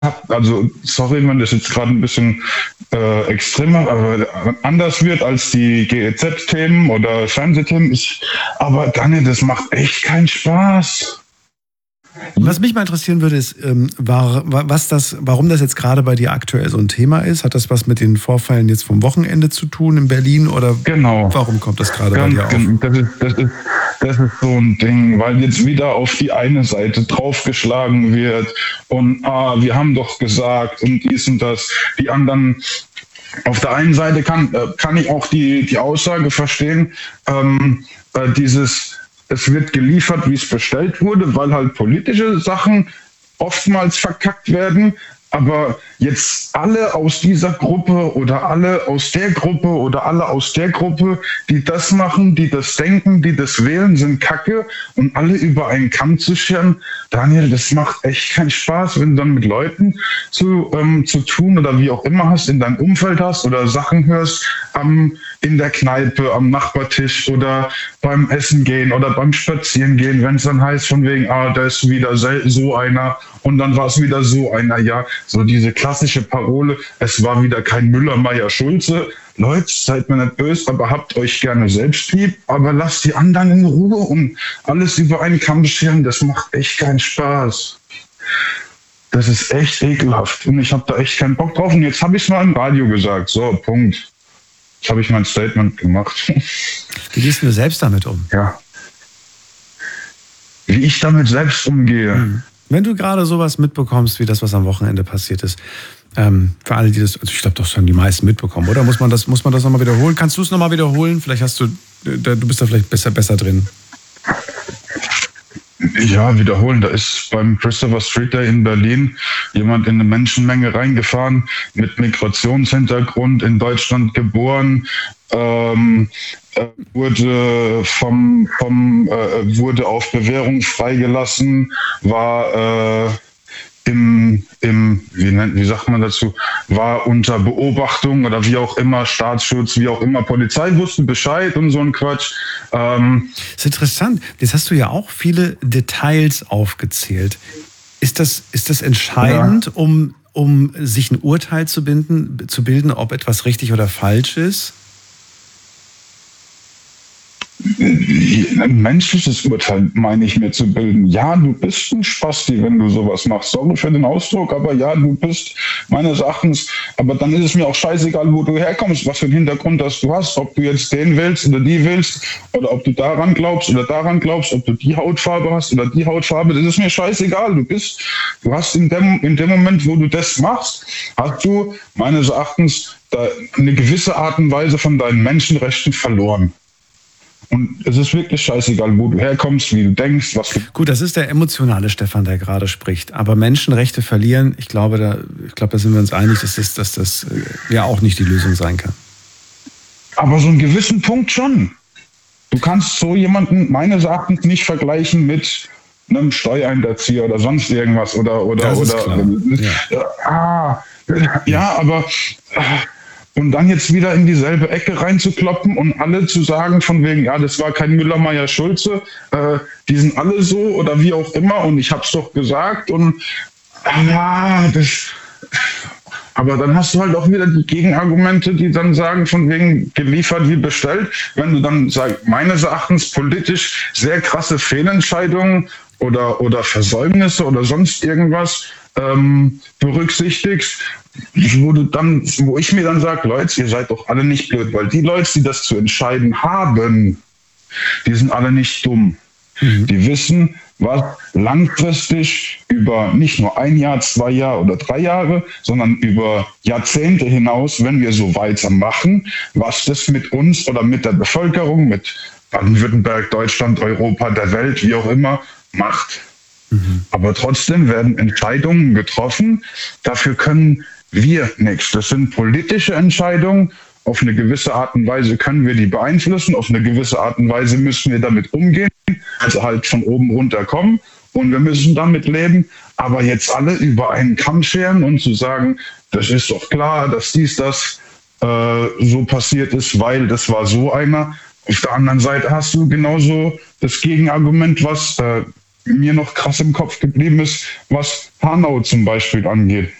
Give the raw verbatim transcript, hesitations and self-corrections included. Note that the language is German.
also sorry, wenn das jetzt gerade ein bisschen äh, extremer, aber anders wird als die G E Z-Themen oder Fernsehthemen. Ich, aber Daniel, das macht echt keinen Spaß. Was mich mal interessieren würde, ist, ähm, war, was das, warum das jetzt gerade bei dir aktuell so ein Thema ist. Hat das was mit den Vorfällen jetzt vom Wochenende zu tun in Berlin oder genau. Warum kommt das gerade Ganz, bei dir auf? Das ist, das, ist, das ist so ein Ding, weil jetzt wieder auf die eine Seite draufgeschlagen wird und ah, wir haben doch gesagt und dies und das. Die anderen, auf der einen Seite kann, kann ich auch die, die Aussage verstehen, ähm, äh, dieses es wird geliefert, wie es bestellt wurde, weil halt politische Sachen oftmals verkackt werden. Aber jetzt alle aus dieser Gruppe oder alle aus der Gruppe oder alle aus der Gruppe, die das machen, die das denken, die das wählen, sind Kacke und alle über einen Kamm zu scheren. Daniel, das macht echt keinen Spaß, wenn du dann mit Leuten zu, ähm, zu tun oder wie auch immer hast, in deinem Umfeld hast oder Sachen hörst, am, in der Kneipe, am Nachbartisch oder beim Essen gehen oder beim Spazieren gehen, wenn es dann heißt von wegen, ah, da ist wieder so einer und dann war es wieder so einer, ja, so diese klassische Parole, es war wieder kein Müller, Meier, Schulze. Leute, seid mir nicht böse, aber habt euch gerne selbst lieb, aber lasst die anderen in Ruhe und alles über einen Kamm scheren, das macht echt keinen Spaß. Das ist echt ekelhaft und ich habe da echt keinen Bock drauf und jetzt habe ich es mal im Radio gesagt, so, Punkt. Jetzt habe ich mein Statement gemacht. Wie gehst du selbst damit um? Ja. Wie ich damit selbst umgehe. Mhm. Wenn du gerade sowas mitbekommst, wie das, was am Wochenende passiert ist, ähm, für alle, die das, also ich glaube, das haben die meisten mitbekommen, oder? Muss man das, muss man das nochmal wiederholen? Kannst du es nochmal wiederholen? Vielleicht hast du, du bist da vielleicht besser, besser drin. Ja, wiederholen. Da ist beim Christopher Street Day in Berlin jemand in eine Menschenmenge reingefahren mit Migrationshintergrund, in Deutschland geboren, ähm, wurde vom, vom äh, wurde auf Bewährung freigelassen, war äh, im, im wie, nennt, wie sagt man dazu, war unter Beobachtung oder wie auch immer, Staatsschutz, wie auch immer, Polizei wusste Bescheid und so ein Quatsch. Ähm, das ist interessant. Jetzt hast du ja auch viele Details aufgezählt. Ist das, ist das entscheidend, ja. um, um sich ein Urteil zu bilden, zu bilden, ob etwas richtig oder falsch ist? Ein menschliches Urteil meine ich mir zu bilden. Ja, du bist ein Spasti, wenn du sowas machst. Sorry für den Ausdruck, aber ja, du bist meines Erachtens. Aber dann ist es mir auch scheißegal, wo du herkommst, was für einen Hintergrund das du hast. Ob du jetzt den willst oder die willst oder ob du daran glaubst oder daran glaubst, ob du die Hautfarbe hast oder die Hautfarbe. Das ist mir scheißegal. Du bist, du hast in dem, in dem Moment, wo du das machst, hast du meines Erachtens da eine gewisse Art und Weise von deinen Menschenrechten verloren. Und es ist wirklich scheißegal, wo du herkommst, wie du denkst, was du... Gut, das ist der emotionale Stefan, der gerade spricht. Aber Menschenrechte verlieren, ich glaube, da, ich glaube, da sind wir uns einig, dass das, dass das ja auch nicht die Lösung sein kann. Aber so einen gewissen Punkt schon. Du kannst so jemanden meines Erachtens nicht vergleichen mit einem Steuerhinterzieher oder sonst irgendwas. Oder, oder, das ist oder, klar. Ja. Ah, ja, aber... Und dann jetzt wieder in dieselbe Ecke reinzukloppen und alle zu sagen von wegen, ja, das war kein Müller, Meier, Schulze, äh, die sind alle so oder wie auch immer und ich hab's doch gesagt und ja, das... Aber dann hast du halt auch wieder die Gegenargumente, die dann sagen, von wegen geliefert wie bestellt. Wenn du dann sagst, meines Erachtens politisch sehr krasse Fehlentscheidungen oder, oder Versäumnisse oder sonst irgendwas ähm, berücksichtigst, wo du dann, wo ich mir dann sage, Leute, ihr seid doch alle nicht blöd, weil die Leute, die das zu entscheiden haben, die sind alle nicht dumm. Mhm. Die wissen, was langfristig über nicht nur ein Jahr, zwei Jahre oder drei Jahre, sondern über Jahrzehnte hinaus, wenn wir so weitermachen, was das mit uns oder mit der Bevölkerung, mit Baden-Württemberg, Deutschland, Europa, der Welt, wie auch immer, macht. Mhm. Aber trotzdem werden Entscheidungen getroffen. Dafür können wir nichts. Das sind politische Entscheidungen. Auf eine gewisse Art und Weise können wir die beeinflussen. Auf eine gewisse Art und Weise müssen wir damit umgehen. Also halt von oben runter kommen. Und wir müssen damit leben. Aber jetzt alle über einen Kamm scheren und zu sagen, das ist doch klar, dass dies, das äh, so passiert ist, weil das war so einer. Auf der anderen Seite hast du genauso das Gegenargument, was... Äh, mir noch krass im Kopf geblieben ist, was Hanau zum Beispiel angeht.